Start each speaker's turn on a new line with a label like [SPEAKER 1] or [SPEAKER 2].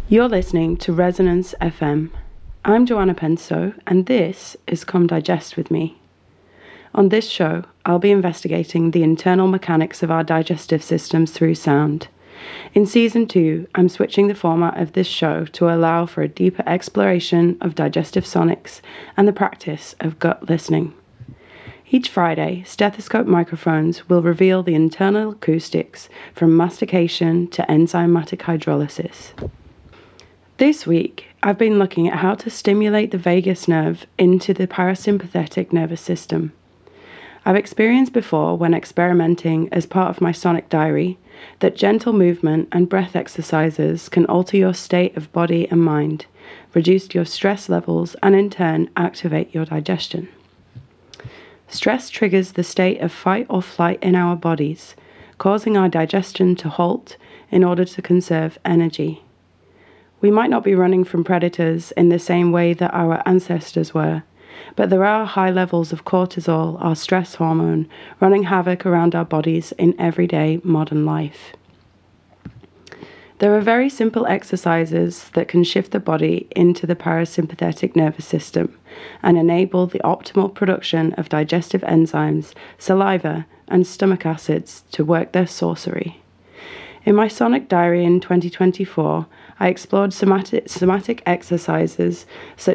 [SPEAKER 1] You're listening to Resonance FM. I'm Joanna Penso, and this is Come Digest with me. On this show, I'll be investigating the internal mechanics of our digestive systems through sound. In Season 2, I'm switching the format of this show to allow for a deeper exploration of digestive sonics and the practice of gut listening. Each Friday, stethoscope microphones will reveal the internal acoustics from mastication to enzymatic hydrolysis. This week, I've been looking at how to stimulate the vagus nerve into the parasympathetic nervous system. I've experienced before, when experimenting as part of my sonic diary, that gentle movement and breath exercises can alter your state of body and mind, reduce your stress levels, and in turn activate your digestion. Stress triggers the state of fight or flight in our bodies, causing our digestion to halt in order to conserve energy. We might not be running from predators in the same way that our ancestors were, but there are high levels of cortisol, our stress hormone, running havoc around our bodies in everyday modern life. There are very simple exercises that can shift the body into the parasympathetic nervous system and enable the optimal production of digestive enzymes, saliva, and stomach acids to work their sorcery. In my sonic diary in 2024, I explored somatic exercises such